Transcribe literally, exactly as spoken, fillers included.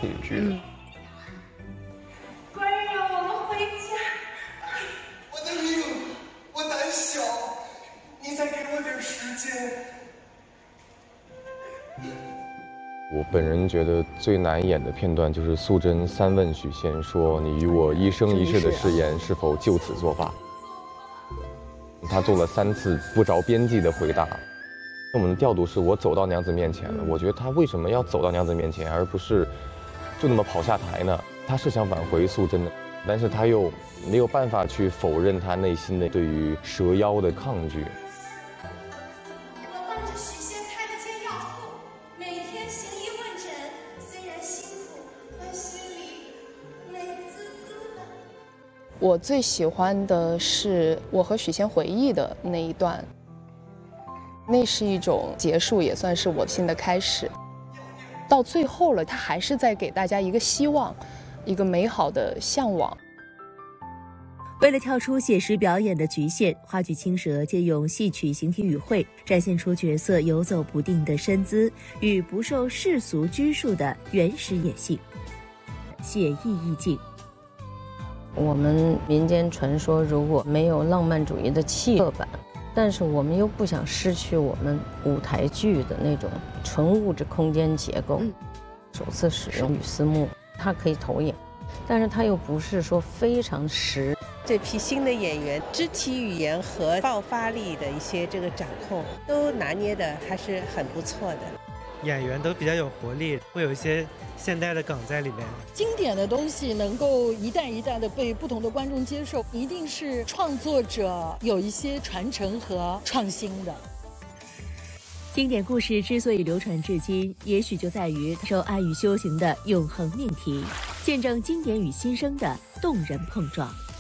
恐惧的。嗯我本人觉得最难演的片段就是素贞三问许仙说：“你与我一生一世的誓言是否就此作罢？”他做了三次不着边际的回答。我们的调度是我走到娘子面前了，我觉得他为什么要走到娘子面前，而不是就那么跑下台呢？他是想挽回素贞的，但是他又没有办法去否认他内心的对于蛇妖的抗拒。 我最喜欢的是我和许仙回忆的那一段，那是一种结束，也算是我新的开始。到最后了，他还是在给大家一个希望，一个美好的向往。 为了跳出写实表演的局限，话剧青蛇借用戏曲形体语汇，展现出角色游走不定的身姿与不受世俗拘束的原始野性，写意意境。 我们民间传说如果没有浪漫主义的气刻板，但是我们又不想失去我们舞台剧的那种纯物质空间结构。嗯、首次使用雨丝木，它可以投影，但是它又不是说非常实。 这批新的演员肢体语言和爆发力的一些这个掌控都拿捏的还是很不错的。 演员都比较有活力，会有一些现代的梗在里面。 经典的东西能够一代一代的被不同的观众接受，一定是创作者有一些传承和创新的。 经典故事之所以流传至今，也许就在于受爱与修行的永恒命题，见证经典与新生的动人碰撞。